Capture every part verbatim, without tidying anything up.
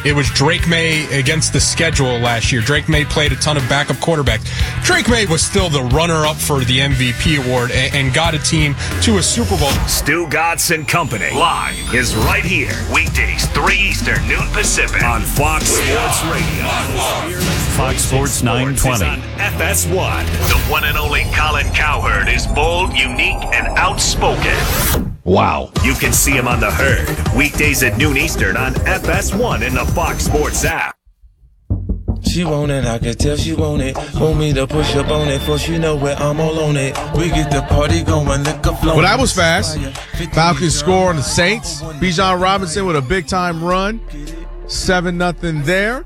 It was Drake May against the schedule last year. Drake May played a ton of backup quarterbacks. Drake May was still the runner-up for the M V P award and, and got a team to a Super Bowl. Stugotz and Company live is right here. Weekdays, three Eastern, noon Pacific on Fox Sports Radio. Fox Sports nine twenty. On F S one. The one and only Colin Cowherd is bold, unique, and outspoken. Wow. You can see him on The Herd. Weekdays at noon Eastern on F S one in the Fox Sports app. She want it, I can tell she want it. Want me to push up on it, for she know where I'm all on it. We get the party going, liquor flowing. Well, that was fast. Falcons score on the Saints. Bijan Robinson with a big-time run. seven nothing there.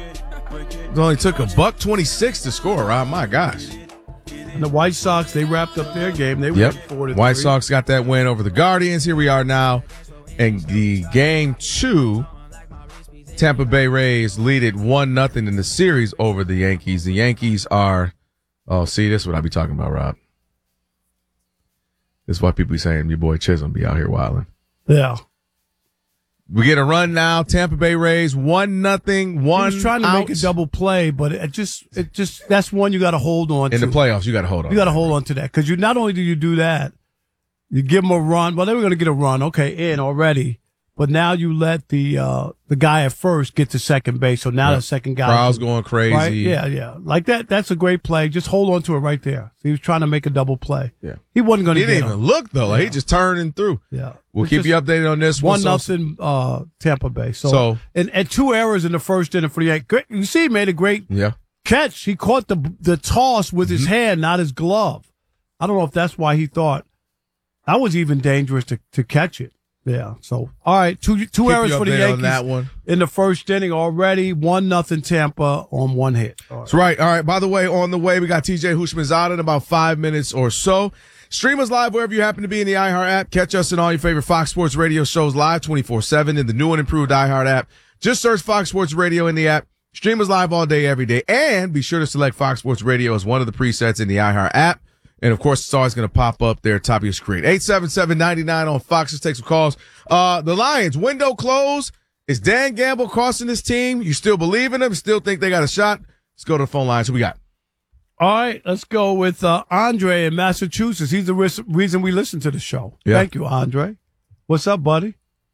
It only took a buck twenty-six to score, Rob. My gosh. And the White Sox, they wrapped up their game. They yep. went four to White three. Sox got that win over the Guardians. Here we are now in the game two. Tampa Bay Rays lead it one nothing in the series over the Yankees. The Yankees are, oh, see, this is what I be talking about, Rob. This is why people be saying your boy Chisholm be out here wilding. Yeah. We get a run now. Tampa Bay Rays one nothing. One. He was trying to out. make a double play, but it just, it just, that's one you got to hold on in to. the playoffs. You got to hold on. You got to hold on to that because you not only do you do that, you give them a run. Well, they were going to get a run, okay, in already, but now you let the uh, the guy at first get to second base. So now yeah. the second guy, crowd's going crazy. Right? Yeah, yeah, like that. That's a great play. Just hold on to it right there. He was trying to make a double play. Yeah, he wasn't going to. He get didn't him. even look though. Like, yeah. He just turned and threw. Yeah. We'll It's keep you updated on this one. One nothing uh, Tampa Bay. So, so and, and two errors in the first inning for the Yankees. You see, he made a great yeah. catch. He caught the the toss with his mm-hmm. hand, not his glove. I don't know if that's why he thought that was even dangerous to, to catch it. Yeah. So all right, two two keep errors for the Yankees on that one. in the first inning already. One nothing Tampa on one hit. All right. That's right. All right. By the way, on the way we got T J Houshmandzadeh in about five minutes or so. Stream us live wherever you happen to be in the iHeart app. Catch us in all your favorite Fox Sports Radio shows live twenty-four seven in the new and improved iHeart app. Just search Fox Sports Radio in the app. Stream us live all day, every day. And be sure to select Fox Sports Radio as one of the presets in the iHeart app. And, of course, it's always going to pop up there top of your screen. eight seven seven, nine nine on Fox. Let's take some calls. Uh, the Lions, window closed. Is Dan Gamble costing this team? You still believe in them? Still think they got a shot? Let's go to the phone lines. Who we got? All right, let's go with uh, Andre in Massachusetts. He's the re- reason we listen to the show. Yeah. Thank you, Andre. What's up, buddy?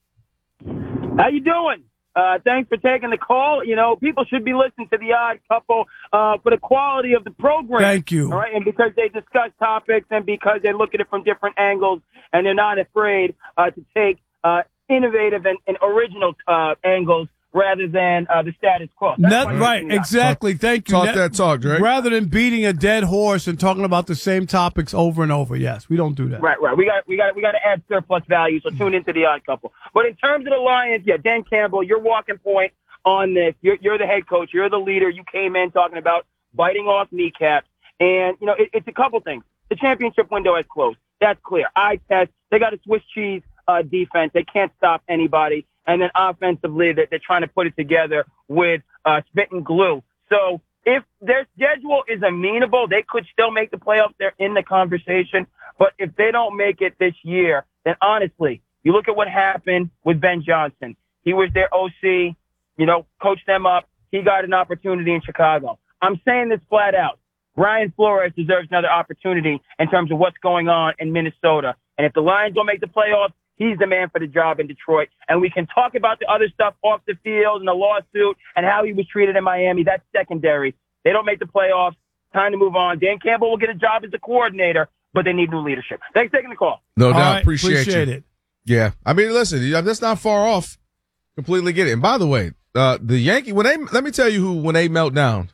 How you doing? Uh, thanks for taking the call. You know, people should be listening to The Odd Couple uh, for the quality of the program. Thank you. All right, and because they discuss topics and because they look at it from different angles and they're not afraid uh, to take uh, innovative and, and original uh, angles rather than uh, the status quo. That, right, exactly. Talk, Thank you. Talk that, that talk, Drake. Rather than beating a dead horse and talking about the same topics over and over. Yes, we don't do that. Right, right. We got, we got, we got to add surplus value. So tune into The Odd Couple. But in terms of the Lions, yeah, Dan Campbell, your walking point on this. You're, you're the head coach. You're the leader. You came in talking about biting off kneecaps, and you know it, it's a couple things. The championship window has closed. That's clear. Eye test. They got a Swiss cheese uh, defense. They can't stop anybody. And then offensively, they're, they're trying to put it together with uh, spit and glue. So if their schedule is amenable, they could still make the playoffs. They're in the conversation. But if they don't make it this year, then honestly, you look at what happened with Ben Johnson. He was their O C, you know, coached them up. He got an opportunity in Chicago. I'm saying this flat out. Brian Flores deserves another opportunity in terms of what's going on in Minnesota. And if the Lions don't make the playoffs, he's the man for the job in Detroit. And we can talk about the other stuff off the field and the lawsuit and how he was treated in Miami. That's secondary. They don't make the playoffs. Time to move on. Dan Campbell will get a job as a coordinator, but they need new leadership. Thanks for taking the call. No All doubt. right, appreciate, appreciate you. it. Yeah. I mean, listen, that's not far off. Completely get it. And by the way, uh, the Yankee, when they, let me tell you who, when they melt down.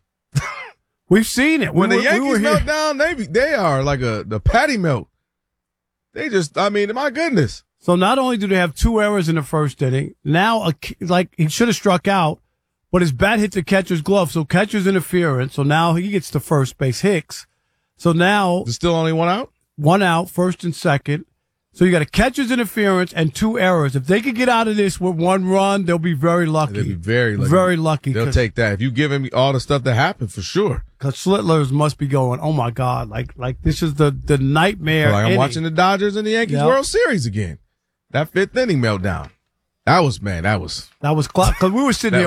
We've seen it. When we the were, Yankees we melt down, they, they are like a, the patty melt. They just, I mean, my goodness. So not only do they have two errors in the first inning, now a, like he should have struck out, but his bat hit the catcher's glove, so catcher's interference. So now he gets to first base. Hicks. So now there's still only one out. One out, first and second. So you got a catcher's interference and two errors. If they could get out of this with one run, they'll be very lucky. They'll be very lucky. Very lucky. They'll take that. If you give him all the stuff that happened, for sure. Because Slitlers must be going, oh my God, like like this is the the nightmare. Like I'm inning. watching the Dodgers and the Yankees Yep. World Series again. That fifth inning meltdown. That was, man, that was. That was because we were sitting That there